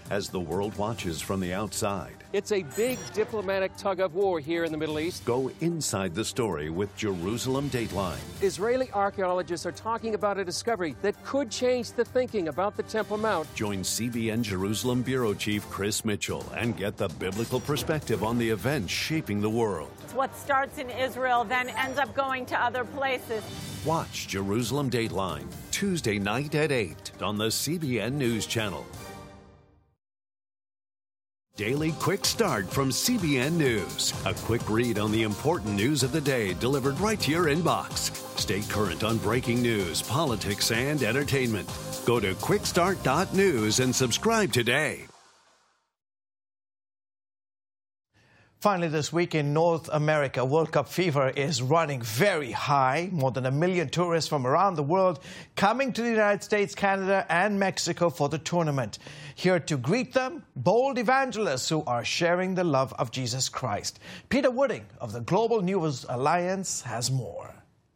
as the world watches from the outside. It's a big diplomatic tug of war here in the Middle East. Go inside the story with Jerusalem Dateline. Israeli archaeologists are talking about a discovery that could change the thinking about the Temple Mount. Join CBN Jerusalem Bureau Chief Chris Mitchell and get the biblical perspective on the events shaping the world. What starts in Israel then ends up going to other places. Watch Jerusalem Dateline, Tuesday night at 8 on the CBN News Channel. Daily Quick Start from CBN News. A quick read on the important news of the day delivered right to your inbox. Stay current on breaking news, politics, and entertainment. Go to quickstart.news and subscribe today. Finally this week in North America, World Cup fever is running very high. More than 1 million tourists from around the world coming to the United States, Canada and Mexico for the tournament. Here to greet them, bold evangelists who are sharing the love of Jesus Christ. Peter Wooding of the Global News Alliance has more.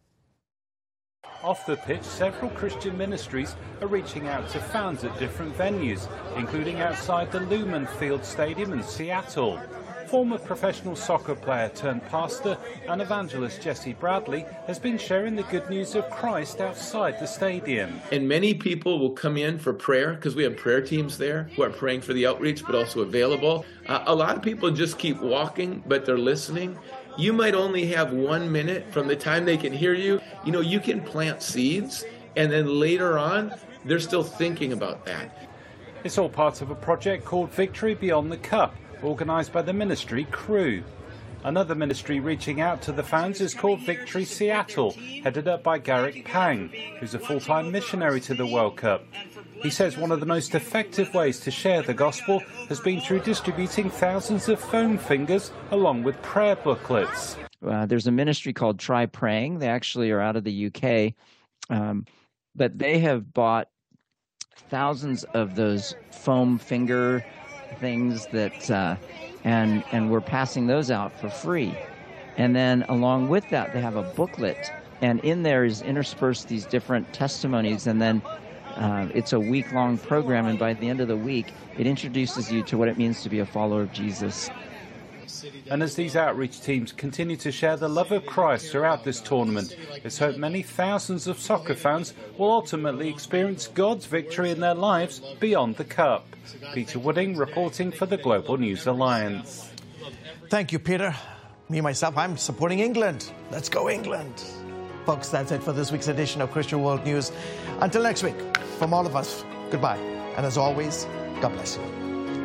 Off the pitch, several Christian ministries are reaching out to fans at different venues, including outside the Lumen Field Stadium in Seattle. Former professional soccer player turned pastor and evangelist Jesse Bradley has been sharing the good news of Christ outside the stadium. And many people will come in for prayer because we have prayer teams there who are praying for the outreach but also available. A lot of people just keep walking, but they're listening. You might only have 1 minute from the time they can hear you. You know, you can plant seeds and then later on, they're still thinking about that. It's all part of a project called Victory Beyond the Cup, organised by the ministry Crew. Another ministry reaching out to the fans is called Victory Seattle, headed up by Garrick Pang, who's a full-time missionary to the World Cup. He says one of the most effective ways to share the gospel has been through distributing thousands of foam fingers along with prayer booklets. There's a ministry called Try Praying. They actually are out of the UK, but they have bought thousands of those foam finger things that and we're passing those out for free. And then along with that, they have a booklet, and in there is interspersed these different testimonies, and then it's a week-long program, and by the end of the week, it introduces you to what it means to be a follower of Jesus. And as these outreach teams continue to share the love of Christ throughout this tournament, it's hoped many thousands of soccer fans will ultimately experience God's victory in their lives beyond the cup. Peter Wooding reporting for the Global News Alliance. Thank you, Peter. Me, myself, I'm supporting England. Let's go, England. Folks, that's it for this week's edition of Christian World News. Until next week, from all of us, goodbye. And as always, God bless you.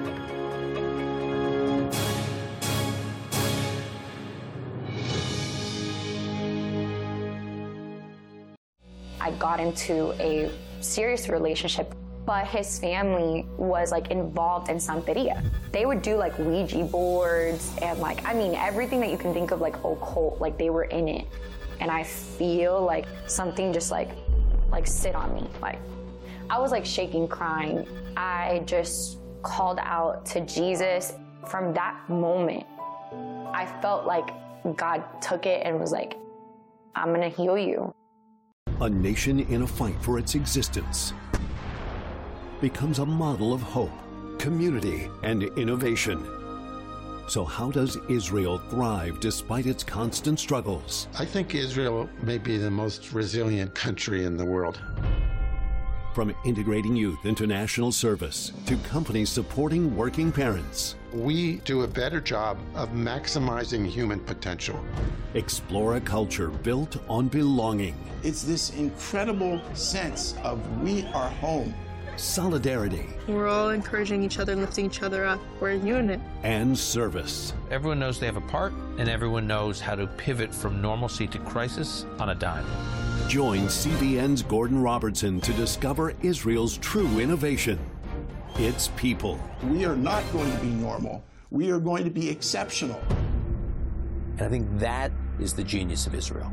I got into a serious relationship, but his family was like involved in Santeria. They would do like Ouija boards and like, I mean, everything that you can think of like occult, like they were in it. And I feel like something just like sit on me. Like I was like shaking, crying. I just called out to Jesus. From that moment, I felt like God took it and was like, I'm gonna heal you. A nation in a fight for its existence becomes a model of hope, community, and innovation. So how does Israel thrive despite its constant struggles? I think Israel may be the most resilient country in the world. From integrating youth into national service to companies supporting working parents. We do a better job of maximizing human potential. Explore a culture built on belonging. It's this incredible sense of we are home. Solidarity. We're all encouraging each other, lifting each other up. We're a unit. And service. Everyone knows they have a part, and everyone knows how to pivot from normalcy to crisis on a dime. Join CBN's Gordon Robertson to discover Israel's true innovation. Its people. We are not going to be normal. We are going to be exceptional. And I think that is the genius of Israel.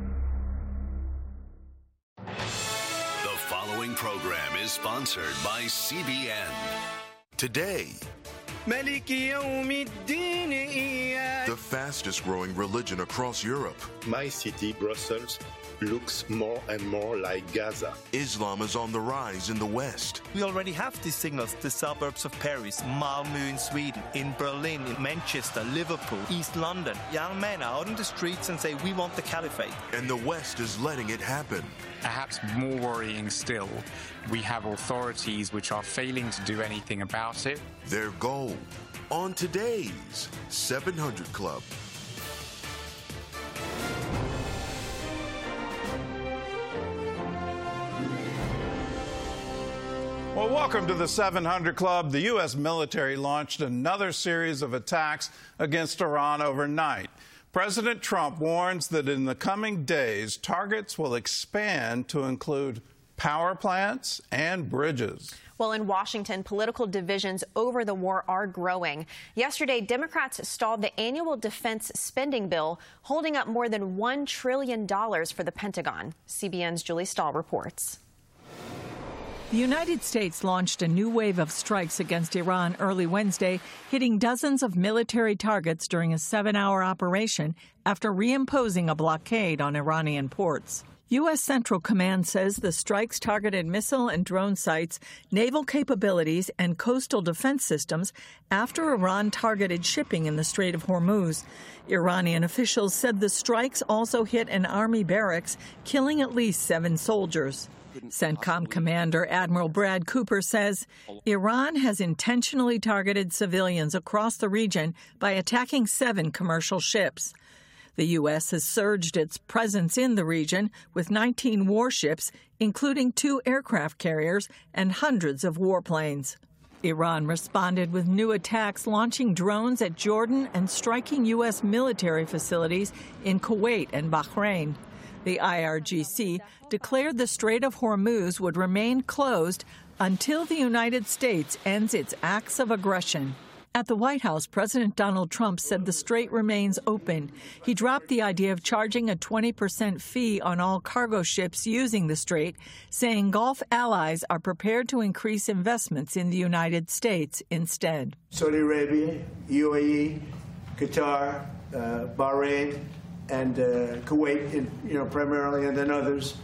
The following program is sponsored by CBN. Today, The fastest growing religion across Europe. My city, Brussels, looks more and more like Gaza. Islam is on the rise in the West. We already have these signals, the suburbs of Paris, Malmö in Sweden, in Berlin, in Manchester, Liverpool, East London. Young men are out in the streets and say, we want the caliphate. And the West is letting it happen. Perhaps more worrying still, we have authorities which are failing to do anything about it. Their goal on today's 700 Club. Well, welcome to the 700 Club. The U.S. military launched another series of attacks against Iran overnight. President Trump warns that in the coming days, targets will expand to include power plants and bridges. Well, in Washington, political divisions over the war are growing. Yesterday, Democrats stalled the annual defense spending bill, holding up more than $1 trillion for the Pentagon. CBN's Julie Stahl reports. The United States launched a new wave of strikes against Iran early Wednesday, hitting dozens of military targets during a 7-hour operation after reimposing a blockade on Iranian ports. U.S. Central Command says the strikes targeted missile and drone sites, naval capabilities, and coastal defense systems after Iran targeted shipping in the Strait of Hormuz. Iranian officials said the strikes also hit an army barracks, killing at least 7 soldiers. CENTCOM Commander Admiral Brad Cooper says Iran has intentionally targeted civilians across the region by attacking 7 commercial ships. The U.S. has surged its presence in the region with 19 warships, including 2 aircraft carriers and hundreds of warplanes. Iran responded with new attacks, launching drones at Jordan and striking U.S. military facilities in Kuwait and Bahrain. The IRGC declared the Strait of Hormuz would remain closed until the United States ends its acts of aggression. At the White House, President Donald Trump said the strait remains open. He dropped the idea of charging a 20% fee on all cargo ships using the strait, saying Gulf allies are prepared to increase investments in the United States instead. Saudi Arabia, UAE, Qatar, Bahrain, and Kuwait, primarily, and then others.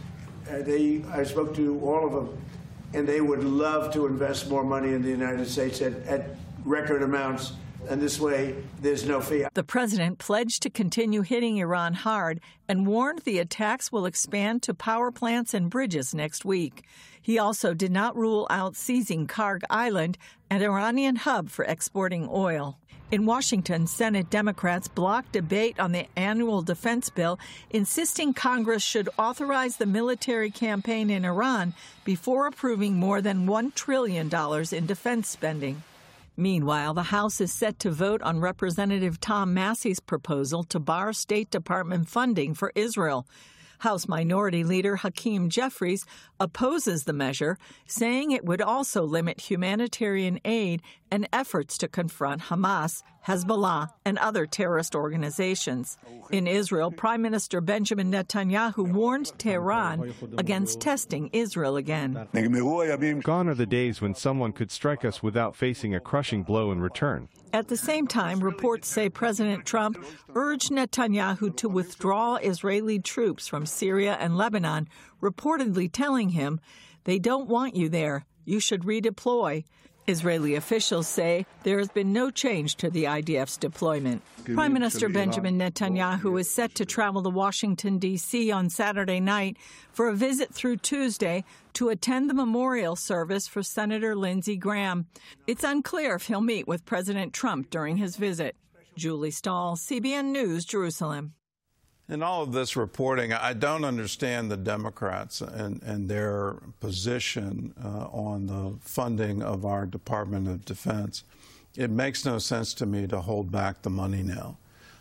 I spoke to all of them, and they would love to invest more money in the United States at record amounts, and this way there's no fee. The president pledged to continue hitting Iran hard and warned the attacks will expand to power plants and bridges next week. He also did not rule out seizing Karg Island, an Iranian hub for exporting oil. In Washington, Senate Democrats blocked debate on the annual defense bill, insisting Congress should authorize the military campaign in Iran before approving more than $1 trillion in defense spending. Meanwhile, the House is set to vote on Representative Tom Massey's proposal to bar State Department funding for Israel. House Minority Leader Hakeem Jeffries opposes the measure, saying it would also limit humanitarian aid and efforts to confront Hamas, Hezbollah, and other terrorist organizations. In Israel, Prime Minister Benjamin Netanyahu warned Tehran against testing Israel again. Gone are the days when someone could strike us without facing a crushing blow in return. At the same time, reports say President Trump urged Netanyahu to withdraw Israeli troops from Syria and Lebanon, reportedly telling him, "They don't want you there. You should redeploy." Israeli officials say there has been no change to the IDF's deployment. Prime Minister Benjamin Netanyahu is set to travel to Washington, D.C. on Saturday night for a visit through Tuesday to attend the memorial service for Senator Lindsey Graham. It's unclear if he'll meet with President Trump during his visit. Julie Stahl, CBN News, Jerusalem. In all of this reporting, I don't understand the Democrats and their position on the funding of our Department of Defense. It makes no sense to me to hold back the money now.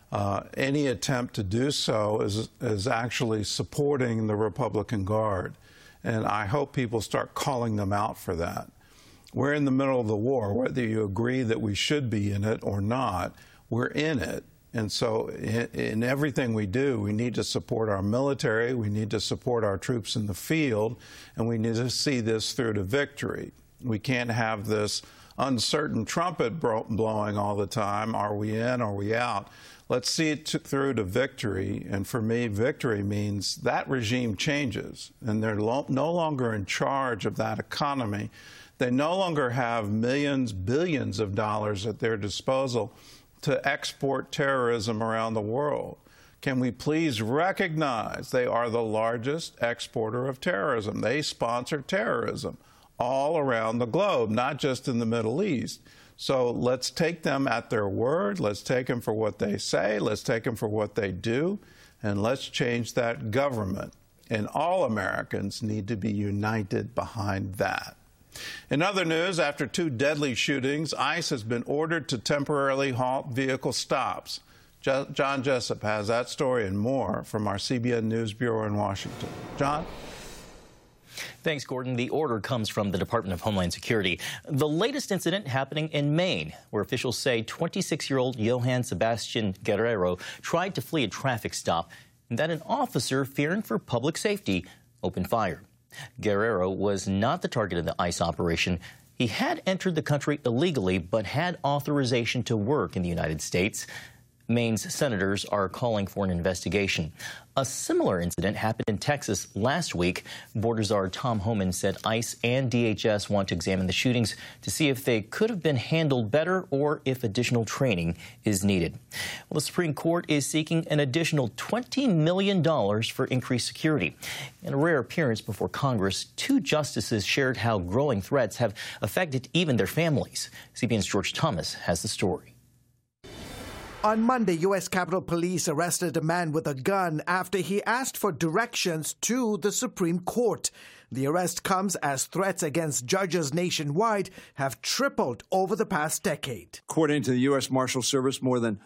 Any attempt to do so is actually supporting the Republican Guard, and I hope people start calling them out for that. We're in the middle of the war. Whether you agree that we should be in it or not, we're in it. And so in everything we do, we need to support our military, we need to support our troops in the field, and we need to see this through to victory. We can't have this uncertain trumpet blowing all the time. Are we in? Are we out? Let's see it through to victory. And for me, victory means that regime changes, and they're no longer in charge of that economy. They no longer have millions, billions of dollars at their disposal to export terrorism around the world. Can we please recognize they are the largest exporter of terrorism? They sponsor terrorism all around the globe, not just in the Middle East. So let's take them at their word. Let's take them for what they say. Let's take them for what they do. And let's change that government. And all Americans need to be united behind that. In other news, after 2 deadly shootings, ICE has been ordered to temporarily halt vehicle stops. John Jessup has that story and more from our CBN News Bureau in Washington. John? Thanks, Gordon. The order comes from the Department of Homeland Security. The latest incident happening in Maine, where officials say 26-year-old Johann Sebastian Guerrero tried to flee a traffic stop, and that an officer, fearing for public safety, opened fire. Guerrero was not the target of the ICE operation. He had entered the country illegally, but had authorization to work in the United States. Maine's senators are calling for an investigation. A similar incident happened in Texas last week. Border Czar Tom Homan said ICE and DHS want to examine the shootings to see if they could have been handled better or if additional training is needed. Well, the Supreme Court is seeking an additional $20 million for increased security. In a rare appearance before Congress, 2 justices shared how growing threats have affected even their families. CBN's George Thomas has the story. On Monday, U.S. Capitol Police arrested a man with a gun after he asked for directions to the Supreme Court. The arrest comes as threats against judges nationwide have tripled over the past decade. According to the U.S. Marshal Service, more than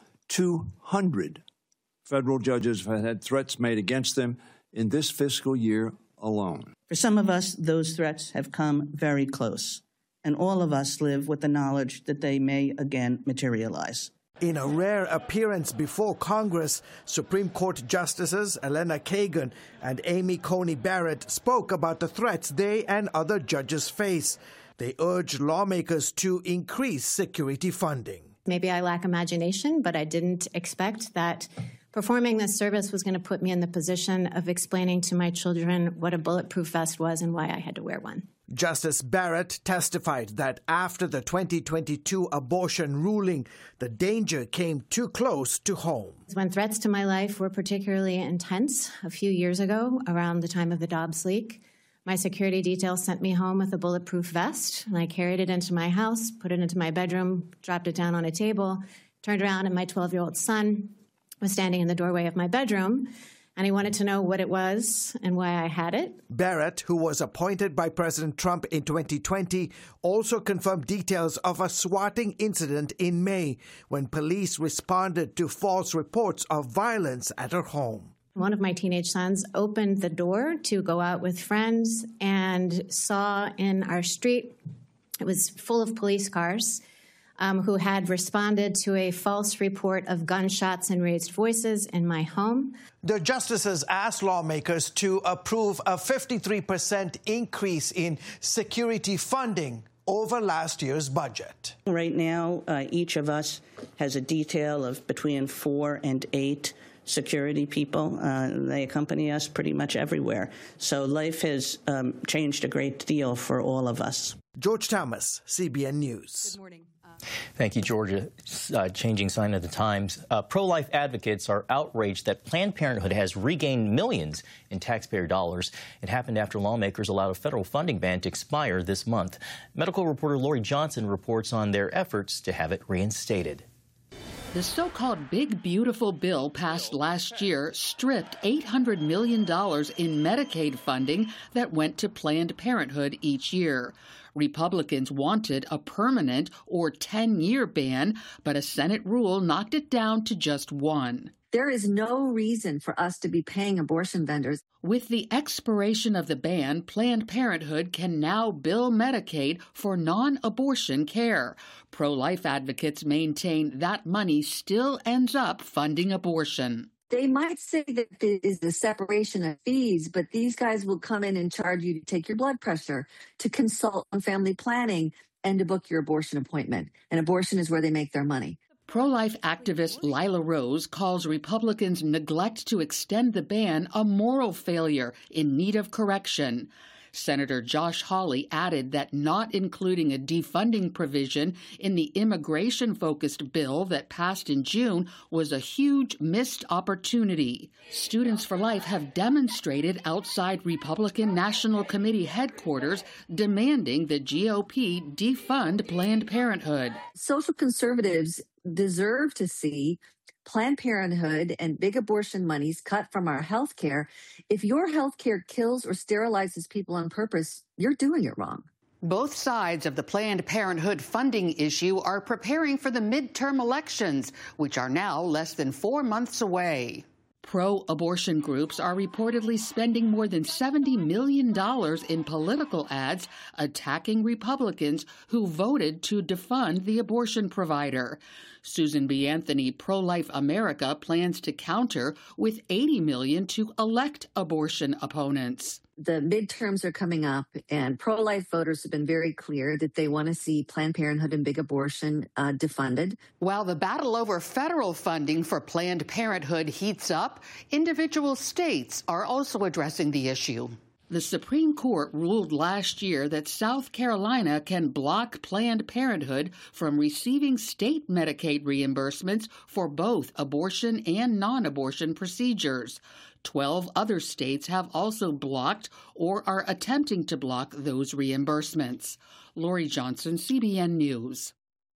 200 federal judges have had threats made against them in this fiscal year alone. For some of us, those threats have come very close, and all of us live with the knowledge that they may again materialize. In a rare appearance before Congress, Supreme Court Justices Elena Kagan and Amy Coney Barrett spoke about the threats they and other judges face. They urged lawmakers to increase security funding. Maybe I lack imagination, but I didn't expect that performing this service was going to put me in the position of explaining to my children what a bulletproof vest was and why I had to wear one. Justice Barrett testified that after the 2022 abortion ruling, the danger came too close to home. When threats to my life were particularly intense a few years ago, around the time of the Dobbs leak, my security detail sent me home with a bulletproof vest, and I carried it into my house, put it into my bedroom, dropped it down on a table, turned around, and my 12-year-old son was standing in the doorway of my bedroom, and he wanted to know what it was and why I had it. Barrett, who was appointed by President Trump in 2020, also confirmed details of a swatting incident in May when police responded to false reports of violence at her home. One of my teenage sons opened the door to go out with friends and saw in our street, it was full of police cars, who had responded to a false report of gunshots and raised voices in my home. The justices asked lawmakers to approve a 53% increase in security funding over last year's budget. Right now, each of us has a detail of between 4 and 8 security people. They accompany us pretty much everywhere. So life has changed a great deal for all of us. George Thomas, CBN News. Good morning. Thank you, Georgia. Changing sign of the times. Pro-life advocates are outraged that Planned Parenthood has regained millions in taxpayer dollars. It happened after lawmakers allowed a federal funding ban to expire this month. Medical reporter Lori Johnson reports on their efforts to have it reinstated. The so-called Big Beautiful Bill passed last year stripped $800 million in Medicaid funding that went to Planned Parenthood each year. Republicans wanted a permanent or 10-year ban, but a Senate rule knocked it down to just 1. There is no reason for us to be paying abortion vendors. With the expiration of the ban, Planned Parenthood can now bill Medicaid for non-abortion care. Pro-life advocates maintain that money still ends up funding abortion. They might say that it is the separation of fees, but these guys will come in and charge you to take your blood pressure, to consult on family planning, and to book your abortion appointment. And abortion is where they make their money. Pro-life activist Lila Rose calls Republicans' neglect to extend the ban a moral failure in need of correction. Senator Josh Hawley added that not including a defunding provision in the immigration-focused bill that passed in June was a huge missed opportunity. Students for Life have demonstrated outside Republican National Committee headquarters demanding the GOP defund Planned Parenthood. Social conservatives deserve to see Planned Parenthood and big abortion monies cut from our health care. If your health care kills or sterilizes people on purpose, you're doing it wrong. Both sides of the Planned Parenthood funding issue are preparing for the midterm elections, which are now less than 4 months away. Pro-abortion groups are reportedly spending more than $70 million in political ads attacking Republicans who voted to defund the abortion provider. Susan B. Anthony, Pro-Life America, plans to counter with $80 million to elect abortion opponents. The midterms are coming up, and pro-life voters have been very clear that they want to see Planned Parenthood and big abortion defunded. While the battle over federal funding for Planned Parenthood heats up, individual states are also addressing the issue. The Supreme Court ruled last year that South Carolina can block Planned Parenthood from receiving state Medicaid reimbursements for both abortion and non-abortion procedures. 12 other states have also blocked or are attempting to block those reimbursements. Lori Johnson, CBN News.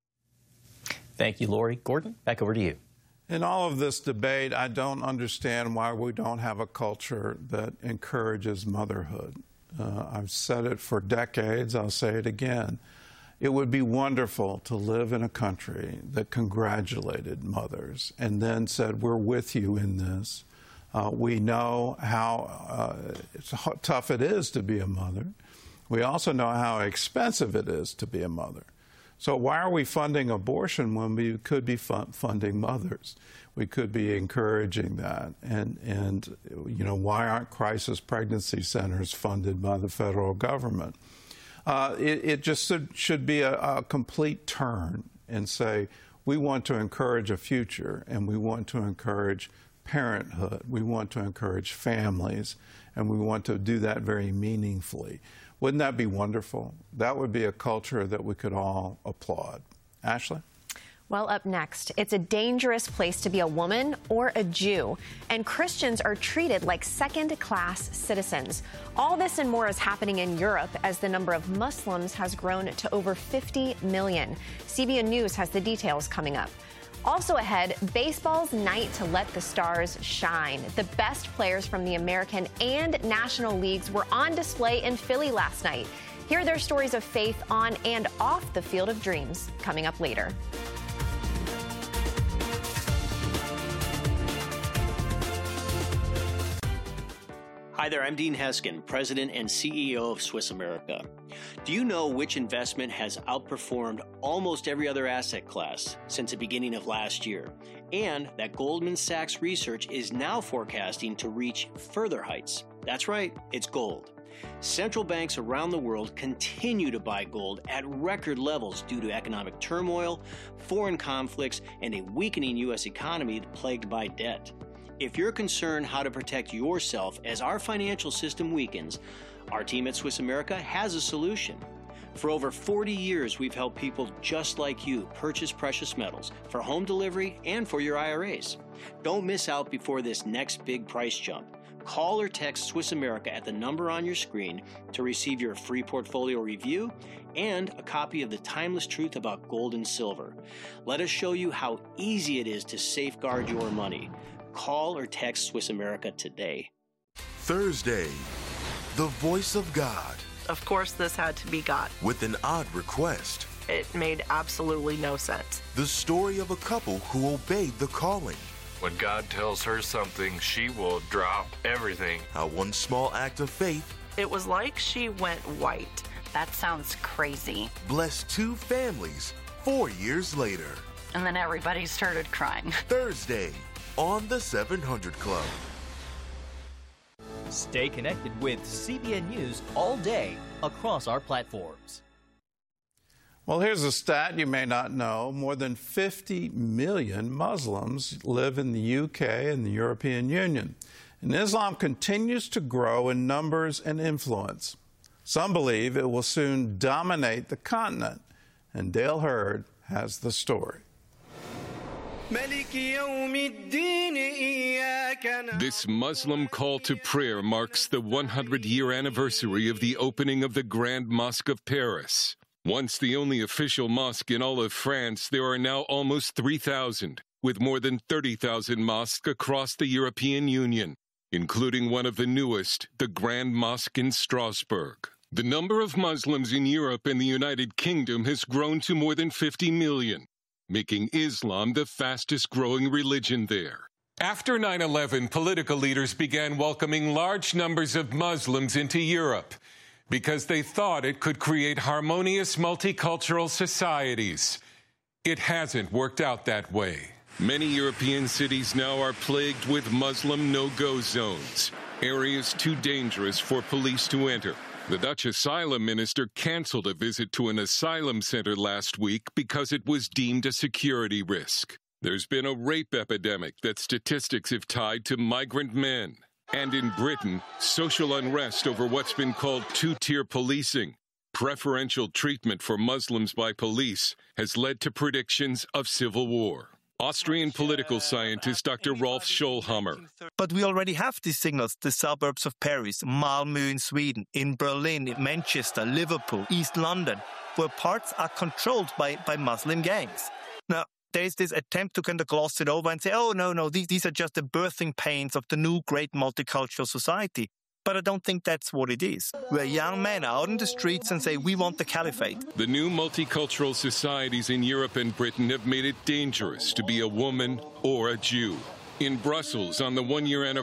Thank you, Lori. Gordon, back over to you. In all of this debate, I don't understand why we don't have a culture that encourages motherhood. I've said it for decades. I'll say it again. It would be wonderful to live in a country that congratulated mothers and then said, we're with you in this. We know how tough it is to be a mother. We also know how expensive it is to be a mother. So why are we funding abortion when we could be funding mothers? We could be encouraging that. And you know, why aren't crisis pregnancy centers funded by the federal government? It just should be a complete turn and say, we want to encourage a future, and we want to encourage parenthood. We want to encourage families, and we want to do that very meaningfully. Wouldn't that be wonderful? That would be a culture that we could all applaud. Ashley? Well, up next, it's a dangerous place to be a woman or a Jew, and Christians are treated like second-class citizens. All this and more is happening in Europe as the number of Muslims has grown to over 50 million. CBN News has the details coming up. Also ahead, baseball's night to let the stars shine. The best players from the American and National Leagues were on display in Philly last night. Hear their stories of faith on and off the field of dreams coming up later. Hi there, I'm Dean Heskin, President and CEO of Swiss America. Do you know which investment has outperformed almost every other asset class since the beginning of last year? And that Goldman Sachs research is now forecasting to reach further heights. That's right, it's gold. Central banks around the world continue to buy gold at record levels due to economic turmoil, foreign conflicts, and a weakening U.S. economy plagued by debt. If you're concerned how to protect yourself as our financial system weakens, our team at Swiss America has a solution. For over 40 years, we've helped people just like you purchase precious metals for home delivery and for your IRAs. Don't miss out before this next big price jump. Call or text Swiss America at the number on your screen to receive your free portfolio review and a copy of The Timeless Truth About Gold and Silver. Let us show you how easy it is to safeguard your money. Call or text Swiss America today. Thursday, the voice of God. Of course, this had to be God. With an odd request. It made absolutely no sense. The story of a couple who obeyed the calling. When God tells her something, she will drop everything. How one small act of faith. It was like she went white. That sounds crazy. Blessed two families 4 years later. And then everybody started crying. Thursday on the 700 Club. Stay connected with CBN News all day across our platforms. Well, here's a stat you may not know. More than 50 million Muslims live in the UK and the European Union. And Islam continues to grow in numbers and influence. Some believe it will soon dominate the continent. And Dale Hurd has the story. This Muslim call to prayer marks the 100-year anniversary of the opening of the Grand Mosque of Paris. Once the only official mosque in all of France, there are now almost 3,000, with more than 30,000 mosques across the European Union, including one of the newest, the Grand Mosque in Strasbourg. The number of Muslims in Europe and the United Kingdom has grown to more than 50 million, making Islam the fastest-growing religion there. After 9/11, political leaders began welcoming large numbers of Muslims into Europe because they thought it could create harmonious multicultural societies. It hasn't worked out that way. Many European cities now are plagued with Muslim no-go zones, areas too dangerous for police to enter. The Dutch asylum minister canceled a visit to an asylum center last week because it was deemed a security risk. There's been a rape epidemic that statistics have tied to migrant men. And in Britain, social unrest over what's been called two-tier policing, preferential treatment for Muslims by police, has led to predictions of civil war. Austrian political scientist Dr. Rolf Schollhammer. But we already have these signals, the suburbs of Paris, Malmö in Sweden, in Berlin, in Manchester, Liverpool, East London, where parts are controlled by Muslim gangs. Now, there is this attempt to kind of gloss it over and say, oh, no, these are just the birthing pains of the new great multicultural society. But I don't think that's what it is. Where young men are out in the streets and say, we want the caliphate. The new multicultural societies in Europe and Britain have made it dangerous to be a woman or a Jew. In Brussels, on the one-year anniversary